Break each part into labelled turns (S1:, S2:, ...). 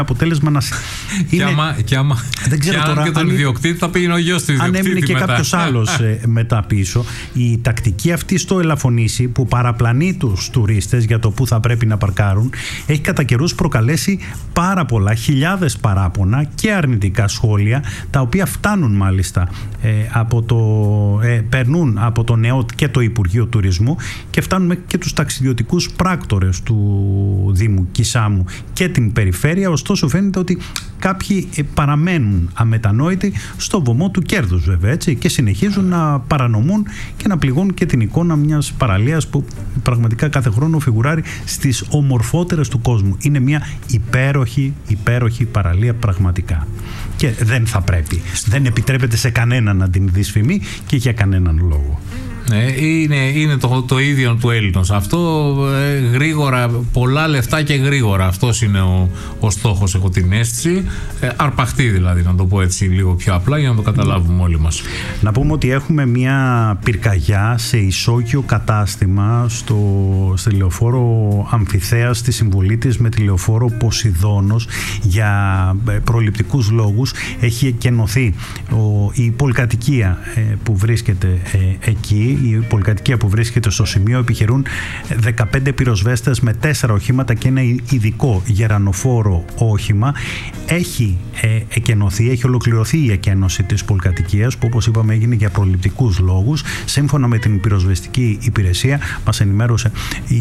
S1: αποτέλεσμα να
S2: δεν ξέρω τώρα, και τον ιδιοκτήτη θα πήγαινε ο γιος του ιδιοκτήτη.
S1: Αν έμεινε και κάποιος άλλος μετά πίσω. Η τακτική αυτή στο Ελαφωνήσι που παραπλανεί τους τουρίστες για το που θα πρέπει να παρκάρουν έχει κατά καιρούς προκαλέσει πάρα πολλά, χιλιάδες παράπονα και αρνητικά σχόλια, τα οποία φτάνουν μάλιστα περνούν από το ΝΕΟΤ και το Υπουργείο Τουρισμού και φτάνουν και τους ταξιδιωτικούς πράκτορες του Δήμου Κισάμου και την περιφέρεια. Ωστόσο φαίνεται ότι κάποιοι παραμένουν αμετανόητοι στο βωμό του κέρδους, βέβαια, έτσι, και συνεχίζουν να παρανομούν και να πληγώνουν και την εικόνα μιας παραλίας που πραγματικά κάθε χρόνο φιγουράρει στις ομορφότερες του κόσμου. Είναι μια υπέροχη παραλία πραγματικά. Και δεν θα πρέπει, δεν επιτρέπεται σε κανένα να την δυσφημεί και για κανέναν λόγο.
S2: Είναι το ίδιο του Έλληνος. Αυτό γρήγορα, πολλά λεφτά και γρήγορα. Αυτός είναι ο στόχος, έχω την αίσθηση. Αρπαχτή δηλαδή, να το πω έτσι λίγο πιο απλά, για να το καταλάβουμε όλοι μας.
S1: Να πούμε ότι έχουμε μια πυρκαγιά σε ισόγειο κατάστημα στη λεωφόρο Αμφιθέας, στη συμβολή της με τη λεωφόρο Ποσειδώνος, για προληπτικούς λόγους. Έχει εκενωθεί η πολυκατοικία που βρίσκεται εκεί. Η πολυκατοικία που βρίσκεται στο σημείο επιχειρούν 15 πυροσβέστες με 4 οχήματα και ένα ειδικό γερανοφόρο όχημα. Έχει εκενωθεί, έχει ολοκληρωθεί η εκένωση της πολυκατοικίας που, όπως είπαμε, έγινε για προληπτικούς λόγους. Σύμφωνα με την πυροσβεστική υπηρεσία, μας ενημέρωσε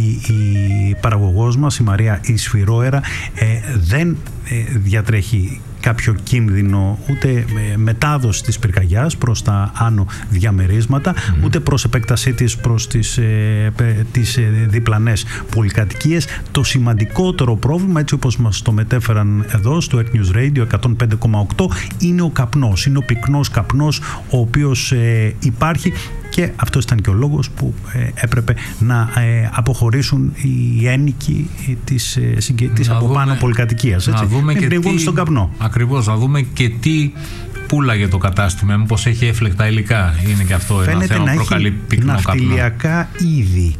S1: η παραγωγός μας, η Μαρία Ισφυρόερα, δεν διατρέχει κάποιο κίνδυνο ούτε μετάδοση της πυρκαγιάς προς τα άνω διαμερίσματα, ούτε προς επέκτασή της προς τις διπλανές πολυκατοικίες. Το σημαντικότερο πρόβλημα, έτσι όπως μας το μετέφεραν εδώ στο Earth News Radio 105,8, είναι ο καπνός. Είναι ο πυκνός καπνός ο οποίος υπάρχει, και αυτός ήταν και ο λόγος που έπρεπε να αποχωρήσουν οι ένοικοι της από πάνω πολυκατοικίας.
S2: Να δούμε και
S1: τι στον καπνό.
S2: Ακριβώς, να δούμε και τι πουλάγε το κατάστημα, μήπως έχει έφλεκτα υλικά. Είναι και αυτό ένα θέμα που προκαλεί πυκνό καπνό.
S1: Ναυτιλιακά είδη.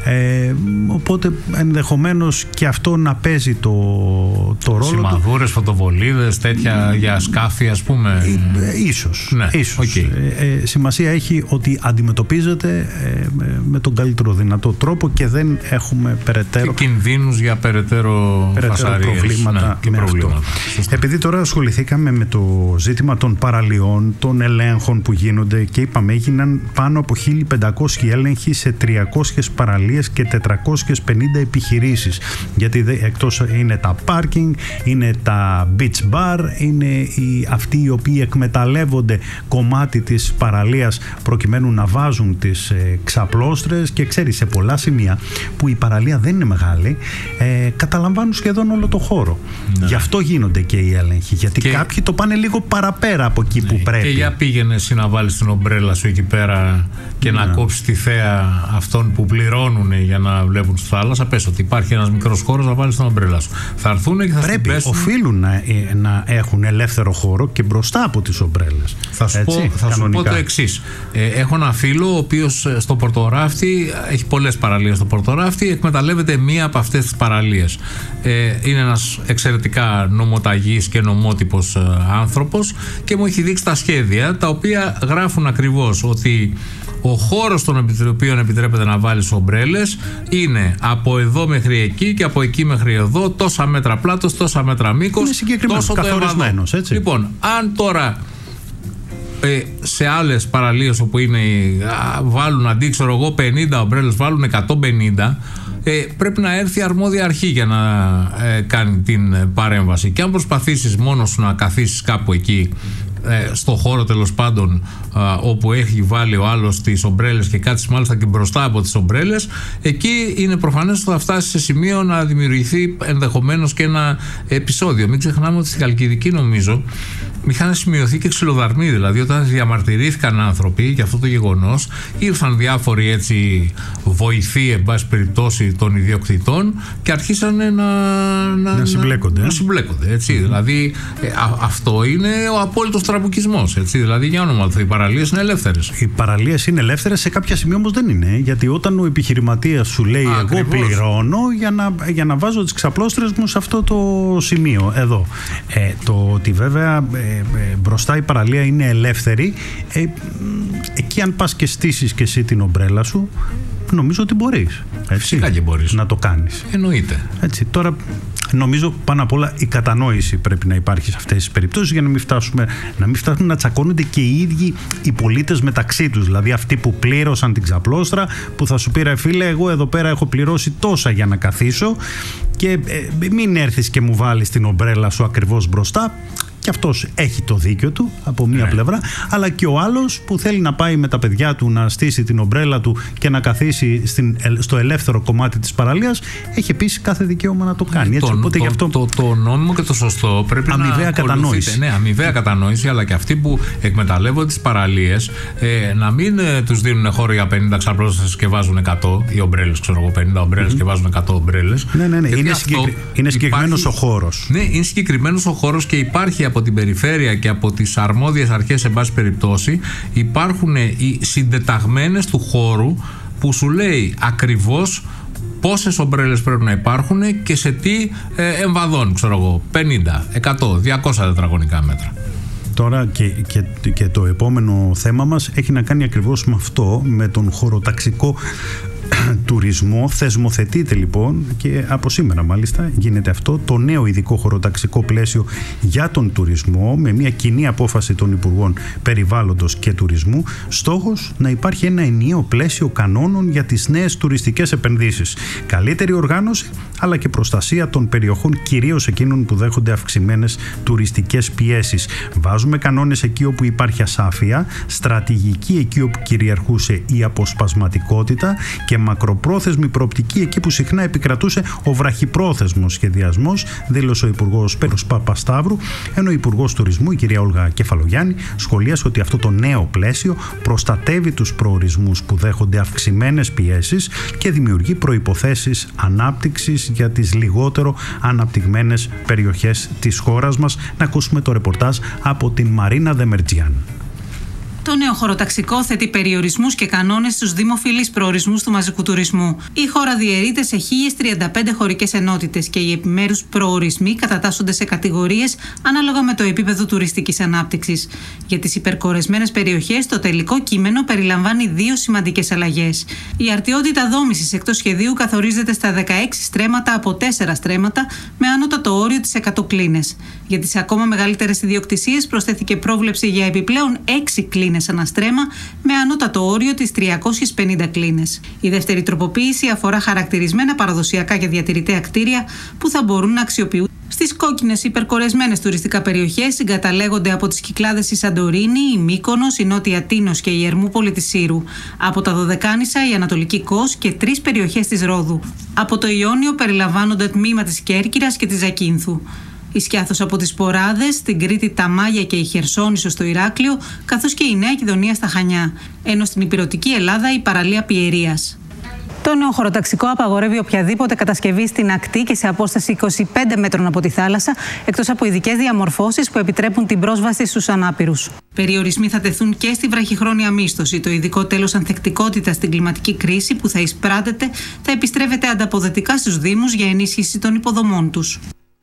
S1: Οπότε ενδεχομένως και αυτό να παίζει το ρόλο.
S2: Σημαδούρες, φωτοβολίδες, τέτοια για σκάφη, ας πούμε.
S1: Ίσως.
S2: Ναι,
S1: ίσως.
S2: Okay.
S1: Σημασία έχει ότι αντιμετωπίζεται με τον καλύτερο δυνατό τρόπο και δεν έχουμε περαιτέρω
S2: και κινδύνους για περαιτέρω
S1: προβλήματα.
S2: Και προβλήματα.
S1: Επειδή τώρα ασχοληθήκαμε με το ζήτημα των παραλιών, των ελέγχων που γίνονται, και είπαμε έγιναν πάνω από 1.500 έλεγχοι σε 300 παραλίες και 450 επιχειρήσεις, γιατί εκτός είναι τα πάρκινγκ, είναι τα beach bar, είναι αυτοί οι οποίοι εκμεταλλεύονται κομμάτι της παραλίας προκειμένου να βάζουν τις ξαπλώστρες, και ξέρεις, σε πολλά σημεία που η παραλία δεν είναι μεγάλη, καταλαμβάνουν σχεδόν όλο το χώρο. Ναι. Γι' αυτό γίνονται και οι έλεγχοι, γιατί κάποιοι το πάνε λίγο παραπέρα από εκεί που πρέπει.
S2: Και για πήγαινε εσύ να βάλεις την ομπρέλα σου εκεί πέρα και να κόψεις τη θέα αυτών που πληρώνουν για να βλέπουν στη θάλασσα. Πες ότι υπάρχει ένας μικρός χώρος να βάλεις την ομπρέλα σου. Θα έρθουν και θα
S1: πρέπει, οφείλουν να έχουν ελεύθερο χώρο και μπροστά από τις ομπρέλες.
S2: Θα σου πω το εξής. Έχω ένα φίλο ο οποίος στο Πορτοράφτη, έχει πολλές παραλίες στο Πορτοράφτη, εκμεταλλεύεται μία από αυτές τις παραλίες. Είναι ένας εξαιρετικά νομοταγής και νομότυπος άνθρωπος και μου έχει δείξει τα σχέδια, τα οποία γράφουν ακριβώς ότι ο χώρος στον οποίο επιτρέπεται να βάλεις ομπρέλες είναι από εδώ μέχρι εκεί και από εκεί μέχρι εδώ, τόσα μέτρα πλάτος, τόσα μέτρα μήκος, τόσο το ευαδό. Λοιπόν, αν τώρα σε άλλες παραλίες όπου είναι, βάλουν αντί, ξέρω εγώ, 50 ομπρέλες, βάλουν 150, πρέπει να έρθει η αρμόδια αρχή για να κάνει την παρέμβαση. Και αν προσπαθήσεις μόνος σου να καθίσεις κάπου εκεί, στο χώρο τέλος πάντων όπου έχει βάλει ο άλλος τις ομπρέλες και κάτσεις μάλιστα και μπροστά από τις ομπρέλες, εκεί είναι προφανές ότι θα φτάσει σε σημείο να δημιουργηθεί ενδεχομένως και ένα επεισόδιο. Μην ξεχνάμε ότι στην Καλκιδική, νομίζω, είχαν σημειωθεί και ξυλοδαρμοί, δηλαδή όταν διαμαρτυρήθηκαν άνθρωποι για αυτό το γεγονός, ήρθαν διάφοροι έτσι βοηθοί, εν πάση περιπτώσει, των ιδιοκτητών και αρχίσαν να συμπλέκονται. Έτσι, δηλαδή αυτό είναι ο απόλυτος τραμπουκισμός. Δηλαδή, για όνομα του, οι παραλίες είναι ελεύθερες.
S1: Οι παραλίες είναι ελεύθερες, σε κάποια σημεία όμως δεν είναι. Γιατί όταν ο επιχειρηματίας σου λέει εγώ πληρώνω για να βάζω τις ξαπλώστρες μου σε αυτό το σημείο εδώ. Το ότι βέβαια μπροστά η παραλία είναι ελεύθερη, εκεί αν πας και στήσεις και εσύ την ομπρέλα σου, νομίζω ότι μπορείς.
S2: Φυσικά και μπορείς
S1: να το κάνεις.
S2: Εννοείται.
S1: Έτσι, τώρα νομίζω πάνω απ' όλα η κατανόηση πρέπει να υπάρχει σε αυτές τις περιπτώσεις, για να μην φτάσουν να τσακώνονται και οι ίδιοι οι πολίτες μεταξύ τους. Δηλαδή αυτοί που πλήρωσαν την ξαπλώστρα, που θα σου πει ρε φίλε, εγώ εδώ πέρα έχω πληρώσει τόσα για να καθίσω και μην έρθεις και μου βάλεις την ομπρέλα σου ακριβώς μπροστά. Και αυτός έχει το δίκιο του από μία πλευρά, αλλά και ο άλλος που θέλει να πάει με τα παιδιά του να στήσει την ομπρέλα του και να καθίσει στο ελεύθερο κομμάτι της παραλίας, έχει επίσης κάθε δικαίωμα να το κάνει. Έτσι, οπότε γι' αυτό
S2: το νόμιμο και το σωστό πρέπει
S1: αμοιβαία κατανόηση.
S2: Ναι, αμοιβαία κατανόηση, αλλά και αυτοί που εκμεταλλεύονται τις παραλίες να μην τους δίνουν χώρο για 50 ξαπλώστρες και βάζουν 100 οι ομπρέλες, ξέρω εγώ, 50 ομπρέλες και βάζουν 100 ομπρέλες.
S1: Ναι. Είναι συγκεκριμένος ο χώρος.
S2: Ναι, είναι συγκεκριμένος ο χώρος και υπάρχει από την περιφέρεια και από τις αρμόδιες αρχές, σε πάση περιπτώσει, υπάρχουν οι συντεταγμένες του χώρου που σου λέει ακριβώς πόσες ομπρέλες πρέπει να υπάρχουν και σε τι εμβαδών, ξέρω εγώ, 50, 100, 200 τετραγωνικά μέτρα.
S1: Τώρα και το επόμενο θέμα μας έχει να κάνει ακριβώς με αυτό, με τον χωροταξικό τουρισμό. Θεσμοθετείται λοιπόν και από σήμερα μάλιστα γίνεται αυτό το νέο ειδικό χωροταξικό πλαίσιο για τον τουρισμό, με μια κοινή απόφαση των Υπουργών Περιβάλλοντος και Τουρισμού. Στόχος να υπάρχει ένα ενιαίο πλαίσιο κανόνων για τις νέες τουριστικές επενδύσεις, καλύτερη οργάνωση αλλά και προστασία των περιοχών, κυρίως εκείνων που δέχονται αυξημένες τουριστικές πιέσεις. Βάζουμε κανόνες εκεί όπου υπάρχει ασάφεια, στρατηγική εκεί όπου κυριαρχούσε η αποσπασματικότητα και μακροπρόθεσμη προοπτική εκεί που συχνά επικρατούσε ο βραχυπρόθεσμος σχεδιασμός, δήλωσε ο Υπουργός Πέτρος Παπασταύρου, ενώ η Υπουργός Τουρισμού, η κυρία Όλγα Κεφαλογιάννη, σχολίασε ότι αυτό το νέο πλαίσιο προστατεύει τους προορισμούς που δέχονται αυξημένες πιέσεις και δημιουργεί προϋποθέσεις ανάπτυξης για τις λιγότερο αναπτυγμένες περιοχές της χώρας μας. Να ακούσουμε το ρεπορτάζ από την Μαρίνα Δεμερτζιάν.
S3: Το νέο χωροταξικό θέτει περιορισμούς και κανόνες στους δημοφιλείς προορισμούς του μαζικού τουρισμού. Η χώρα διαιρείται σε 1035 χωρικές ενότητες και οι επιμέρους προορισμοί κατατάσσονται σε κατηγορίες ανάλογα με το επίπεδο τουριστικής ανάπτυξης. Για τις υπερκορεσμένες περιοχές, το τελικό κείμενο περιλαμβάνει δύο σημαντικές αλλαγές. Η αρτιότητα δόμησης εκτός σχεδίου καθορίζεται στα 16 στρέμματα από 4 στρέμματα, με ανώτατο όριο τις 100 κλίνες. Για τις ακόμα μεγαλύτερες ιδιοκτησίες προσθέθηκε πρόβλεψη για επιπλέον 6 κλίνες ένα στρέμμα, με ανώτατο όριο τις 350 κλίνες. Η δεύτερη τροποποίηση αφορά χαρακτηρισμένα παραδοσιακά και διατηρητέα κτίρια που θα μπορούν να αξιοποιούν στις κόκκινες υπερκορεσμένες τουριστικά περιοχές. Συγκαταλέγονται από τις Κυκλάδες η Σαντορίνη, η Μύκονος, η Νότια Τίνος και η Ερμούπολη της Σύρου. Από τα Δωδεκάνησα, η Ανατολική Κος και 3 περιοχές της Ρόδου. Από το Ιόνιο περιλαμβάνονται τμήμα της Κέρκυρας και της Ζακίνθου. Η Σκιάθος από τις Ποράδες, την Κρήτη, τα Μάγια και η Χερσόνησο στο Ηράκλειο, καθώς και η Νέα Κιδωνία στα Χανιά, ενώ στην Ηπειρωτική Ελλάδα η παραλία Πιερίας. Το νέο χωροταξικό απαγορεύει οποιαδήποτε κατασκευή στην ακτή και σε απόσταση 25 μέτρων από τη θάλασσα, εκτός από ειδικές διαμορφώσεις που επιτρέπουν την πρόσβαση στους ανάπηρους. Περιορισμοί θα τεθούν και στη βραχυχρόνια μίσθωση. Το ειδικό τέλος ανθεκτικότητας στην κλιματική κρίση που θα εισπράτεται θα επιστρέφεται ανταποδοτικά στους Δήμους για ενίσχυση των υποδομών τους.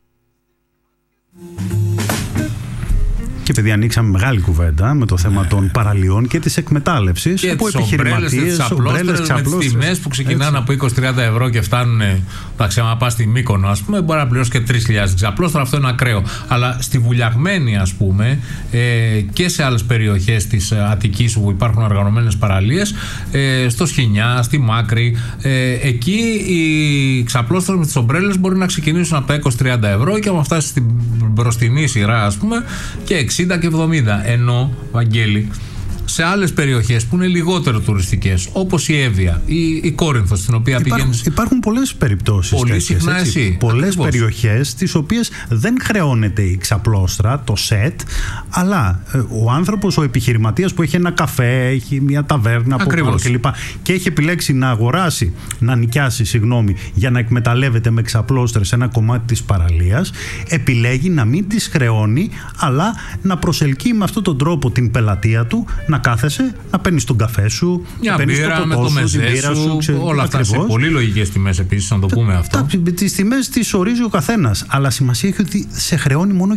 S1: Και επειδή ανοίξαμε μεγάλη κουβέντα με το θέμα των παραλιών και της εκμετάλλευσης
S2: από επιχειρηματίες, ομπρέλες, με τις τιμές που ξεκινάνε από 20-30 ευρώ και φτάνουν, εντάξει, άμα πας στη Μύκονο, ας πούμε, μπορεί να πληρώσει και 3.000 ξαπλώστρα, αυτό είναι ακραίο. Αλλά στη Βουλιαγμένη, ας πούμε, και σε άλλες περιοχές της Αττικής που υπάρχουν οργανωμένες παραλίες, στο Σχοινιά, στη Μάκρη, εκεί οι ξαπλώστρες με τις ομπρέλες μπορεί να ξεκινήσουν από τα 20-30 ευρώ και άμα φτάσει στην μπροστινή σειρά, ας πούμε, και 60 και 70. Ενώ, Βαγγέλη, σε άλλες περιοχές που είναι λιγότερο τουριστικές, όπως η Εύβοια ή η Κόρινθος, στην οποία πηγαίνεις.
S1: Υπάρχουν πολλές περιπτώσεις.
S2: Πολύ συχνά εσύ.
S1: Πολλές περιοχές τις οποίες δεν χρεώνεται η ξαπλώστρα, το σετ, αλλά ο άνθρωπος, ο επιχειρηματίας που έχει ένα καφέ, έχει μια ταβέρνα από πάνω κλπ. Και έχει επιλέξει να αγοράσει, να νοικιάσει, για να εκμεταλλεύεται με ξαπλώστρες ένα κομμάτι της παραλίας, επιλέγει να μην τις χρεώνει, αλλά να προσελκύει με αυτόν τον τρόπο την πελατεία του, να κάθεσαι, να παίρνεις τον καφέ σου,
S2: μια μπύρα με το μεζέ σου, όλα αυτά σε πολύ λογικές τιμές επίσης, να το πούμε αυτό.
S1: Τις τιμές τις ορίζει ο καθένας, αλλά σημασία έχει ότι σε χρεώνει μόνο